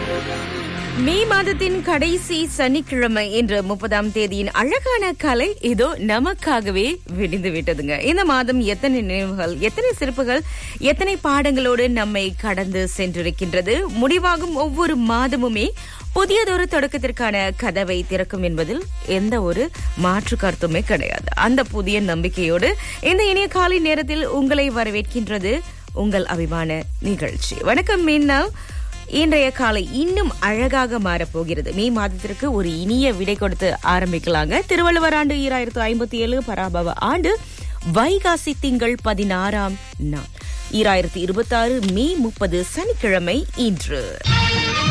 மே மாதத்தின் கடைசி சனிக்கிழமை இன்று 30ஆம் தேதியின் அழகான கலை இதோ நமக்காகவே விடிந்து விட்டதுங்க. இந்த மாதம் எத்தனை நினைவுகள், எத்தனை சிறப்புகள், எத்தனை பாடங்களோடு நம்மை கடந்து சென்றிருக்கின்றது. முடிவாகும் ஒவ்வொரு மாதமுமே புதியதொரு தொடக்கத்திற்கான கதவை திறக்கும் என்பதில் எந்த ஒரு மாற்று கருத்துமே கிடையாது. அந்த புதிய நம்பிக்கையோடு இந்த இனிய காலை நேரத்தில் உங்களை வரவேற்கின்றது உங்கள் அபிமான நிகழ்ச்சி. வணக்கம் மீனா. இன்றைய காலை இன்னும் அழகாக மாறப்போகிறது. மே மாதத்திற்கு ஒரு இனிய விடை கொடுத்து ஆரம்பிக்கலாங்க. திருவள்ளுவர் ஆண்டு 2057, பராபவ ஆண்டு வைகாசி திங்கள் 16ஆம் நாள் 2026 மே 30 சனிக்கிழமை இன்று.